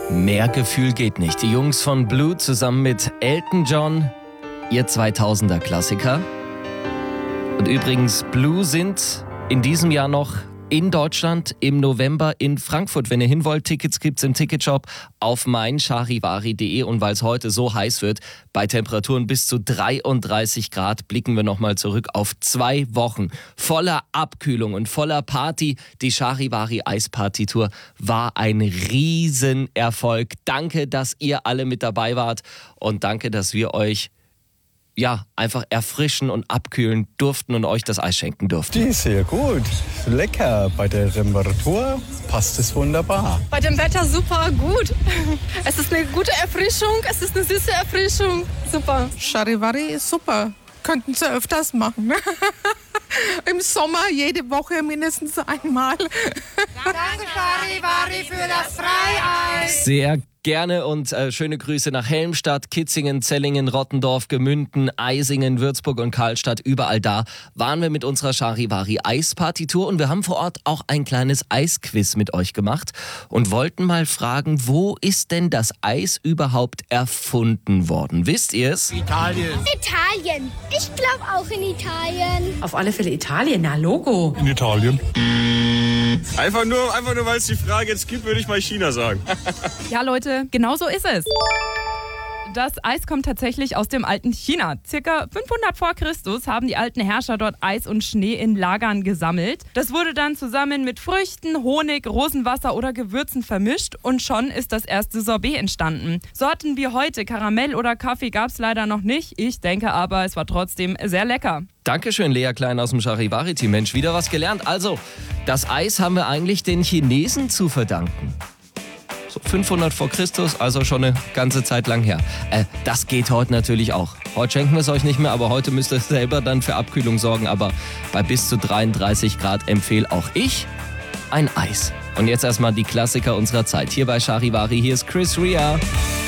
Mehr Gefühl geht nicht. Die Jungs von Blue zusammen mit Elton John, ihr 2000er Klassiker. Und übrigens, Blue sind in diesem Jahr noch in Deutschland im November in Frankfurt. Wenn ihr hin wollt, Tickets gibt's im Ticketshop auf meincharivari.de. Und weil es heute so heiß wird, bei Temperaturen bis zu 33 Grad, blicken wir nochmal zurück auf 2 Wochen voller Abkühlung und voller Party. Die Charivari Eisparty-Tour war ein Riesenerfolg. Danke, dass ihr alle mit dabei wart und danke, dass wir euch einfach erfrischen und abkühlen durften und euch das Eis schenken durften. Die ist sehr gut, lecker. Bei der Temperatur passt es wunderbar. Bei dem Wetter super gut. Es ist eine gute Erfrischung, es ist eine süße Erfrischung. Super. Charivari ist super. Könnten Sie öfters machen. Im Sommer jede Woche mindestens einmal. Danke Charivari für das Freieis. Sehr gerne und schöne Grüße nach Helmstadt, Kitzingen, Zellingen, Rottendorf, Gemünden, Eisingen, Würzburg und Karlstadt. Überall da waren wir mit unserer Charivari Eisparty-Tour und wir haben vor Ort auch ein kleines Eisquiz mit euch gemacht und wollten mal fragen, wo ist denn das Eis überhaupt erfunden worden? Wisst ihr es? Italien. Ich glaube auch in Italien. Auf alle Fälle Italien, na Logo. In Italien. Einfach nur, weil es die Frage jetzt gibt, würde ich mal China sagen. Ja, Leute, genau so ist es. Das Eis kommt tatsächlich aus dem alten China. Circa 500 vor Christus haben die alten Herrscher dort Eis und Schnee in Lagern gesammelt. Das wurde dann zusammen mit Früchten, Honig, Rosenwasser oder Gewürzen vermischt und schon ist das erste Sorbet entstanden. Sorten wie heute Karamell oder Kaffee gab es leider noch nicht. Ich denke aber, es war trotzdem sehr lecker. Dankeschön, Lea Klein aus dem Charivari-Team. Mensch, wieder was gelernt. Also, das Eis haben wir eigentlich den Chinesen zu verdanken. So 500 vor Christus, also schon eine ganze Zeit lang her. Das geht heute natürlich auch. Heute schenken wir es euch nicht mehr, aber heute müsst ihr selber dann für Abkühlung sorgen. Aber bei bis zu 33 Grad empfehle auch ich ein Eis. Und jetzt erstmal die Klassiker unserer Zeit. Hier bei Charivari, hier ist Chris Rea.